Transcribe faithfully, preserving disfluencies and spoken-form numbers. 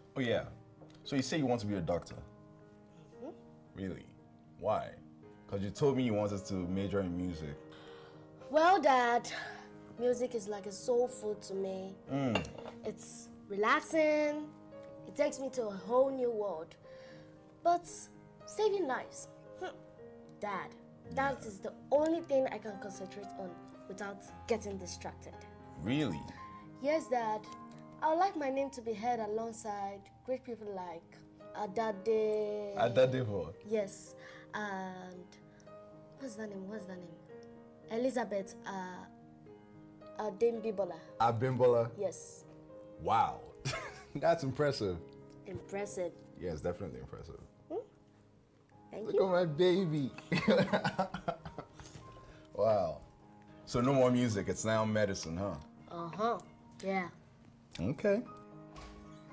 Oh yeah. So you say you want to be a doctor? Mm-hmm. Really? Why? Because you told me you wanted to major in music. Well, Dad, music is like a soul food to me. Mm. It's relaxing. It takes me to a whole new world. But saving lives, hmm. Dad, that is the only thing I can concentrate on without getting distracted. Really? Yes, Dad. I would like my name to be heard alongside great people like Adade. Adadevo? Yes. And what's that name? What's that name? Elizabeth uh, Adembibola. Abimbola? Yes. Wow. That's impressive. Impressive. Yes, definitely impressive. Hmm? Thank Look you. at my baby. Wow. So no more music, it's now medicine, huh? Uh-huh. Yeah. Okay.